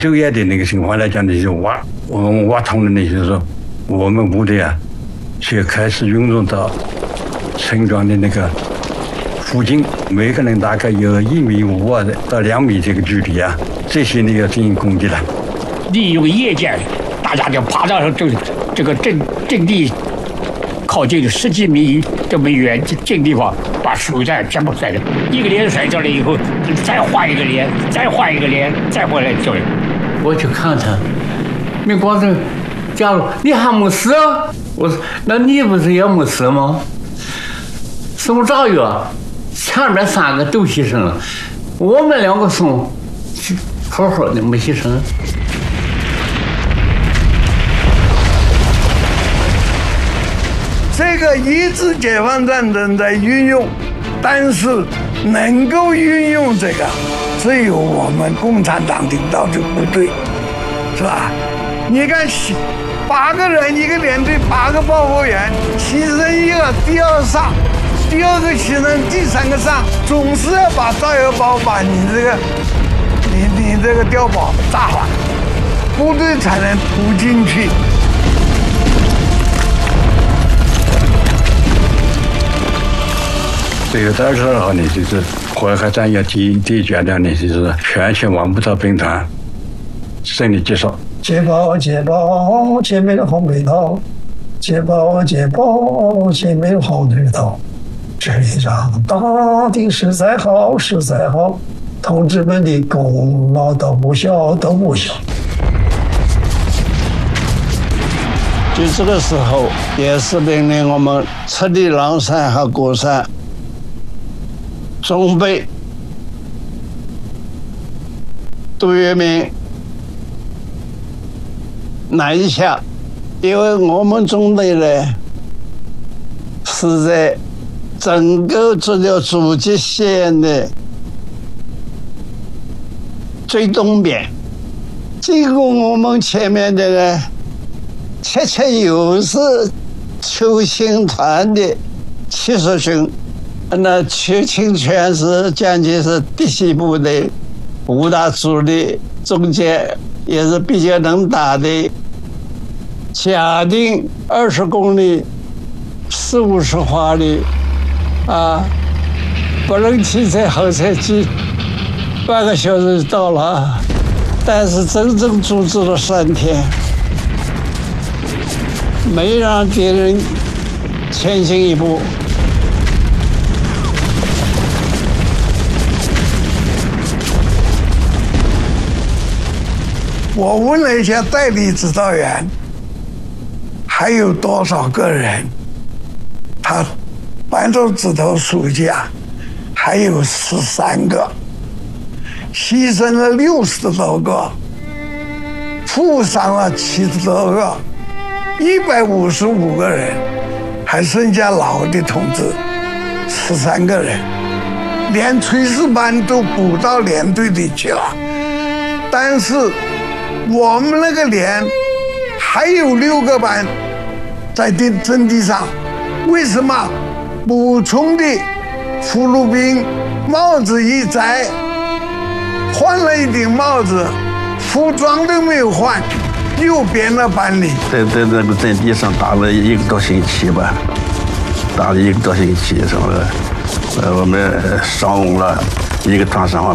昼夜的那个情况来讲，那些挖通的那些时候，我们部队啊，却开始涌入到村庄的那个附近，每个人大概有1.5米到2米这个距离啊，这些呢要进行攻击了。 利用夜间，大家就爬到这个阵地靠近10几米这么远近地方，把手弹全部甩掉，一个连甩掉了以后，再换一个连，再换一个连，再回来救人。 我去看他，没光是家属，你还没死啊？我说，那你不是也没死吗？送炸药，前面3个都牺牲了，我们2个送，好好的没牺牲。 这个一次解放战争在运用，但是能够运用这个，只有我们共产党领导的部队，是吧？你看，8个人一个连队，8个报复员，牺牲1个，第2个上，第2个牺牲，第3个上，总是要把炸药包把你这个碉堡炸坏，部队才能突进去。 最后到时候呢，就是淮海战役第一阶段呢，就是全线王部草兵团胜利结束。 捷报捷报，前面好味道；捷报捷报，前面好味道。这一仗打的实在好，实在好，同志们的功劳都不小，都不小。 就这个时候，也是命令我们撤离狼山和鼓山。准备杜聿明南下，因为我们中队呢是在整个这条阻击线的最东边，经过我们前面这个切切又是邱兴团的70军。那邱清泉是将军是嫡系部队5大主力，中间也是比较能打的。假定20公里40-50华里啊，不能汽车后车机半个小时就到了，但是整整阻止了3天，没让敌人前进一步。 我问了一下代理指导员，还有多少个人？他扳手指头数一下，还有13个，牺牲了60多个，负伤了70多个，155个人，还剩下老的同志13个人，连炊事班都补到连队里去了，但是我们那个连还有6个班在阵地上，为什么？补充的俘虏兵帽子一摘，换了一顶帽子，服装都没有换，又编了班里。 在那个阵地上打了1个多星期吧，打了1个多星期，什么我们伤亡了1个大伤亡。